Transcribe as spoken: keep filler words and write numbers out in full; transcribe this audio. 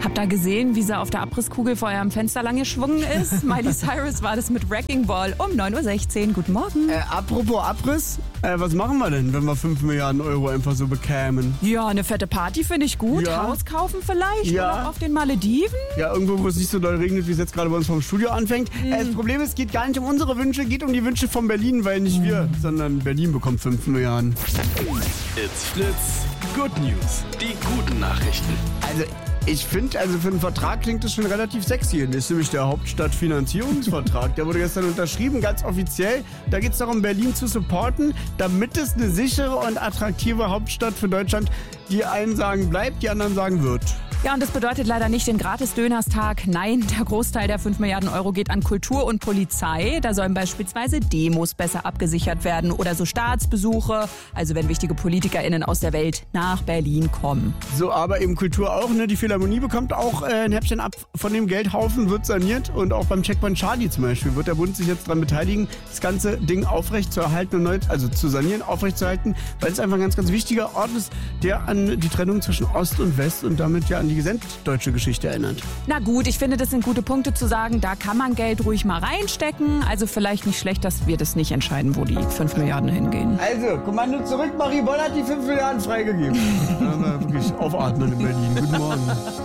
Habt ihr gesehen, wie sie auf der Abrisskugel vor eurem Fenster lang geschwungen ist? Miley Cyrus war das mit Wrecking Ball um neun Uhr sechzehn. Guten Morgen. Äh, apropos Abriss, äh, was machen wir denn, wenn wir fünf Milliarden Euro einfach so bekämen? Ja, eine fette Party finde ich gut. Ja. Haus kaufen vielleicht? Ja. Urlaub auf den Malediven? Ja, irgendwo, wo es nicht so doll regnet, wie es jetzt gerade bei uns vom Studio anfängt. Mhm. Äh, das Problem ist, es geht gar nicht um unsere Wünsche, geht um die Wünsche von Berlin, weil nicht Mhm. wir, sondern Berlin bekommt fünf Milliarden. It's Fritz. Good News. Die guten Nachrichten. Also, ich finde, also für einen Vertrag klingt das schon relativ sexy. Das ist nämlich der Hauptstadtfinanzierungsvertrag. Der wurde gestern unterschrieben, ganz offiziell. Da geht es darum, Berlin zu supporten, damit es eine sichere und attraktive Hauptstadt für Deutschland, die einen sagen bleibt, die anderen sagen wird. Ja, und das bedeutet leider nicht den Gratis-Dönerstag. Nein, der Großteil der fünf Milliarden Euro geht an Kultur und Polizei. Da sollen beispielsweise Demos besser abgesichert werden oder so Staatsbesuche, also wenn wichtige PolitikerInnen aus der Welt nach Berlin kommen. So, aber eben Kultur auch, ne? Die Philharmonie bekommt auch äh, ein Häppchen ab von dem Geldhaufen, wird saniert. Und auch beim Checkpoint Charlie zum Beispiel wird der Bund sich jetzt daran beteiligen, das ganze Ding aufrecht zu erhalten und neu, also zu sanieren, aufrecht zu erhalten, weil es einfach ein ganz, ganz wichtiger Ort ist, der an die Trennung zwischen Ost und West und damit ja an die gesamtdeutsche Geschichte erinnert. Na gut, ich finde, das sind gute Punkte zu sagen, da kann man Geld ruhig mal reinstecken. Also vielleicht nicht schlecht, dass wir das nicht entscheiden, wo die fünf Milliarden hingehen. Also, Kommando zurück, Marie Boll hat die fünf Milliarden freigegeben. Da haben wir wirklich aufatmen in Berlin. Guten Morgen.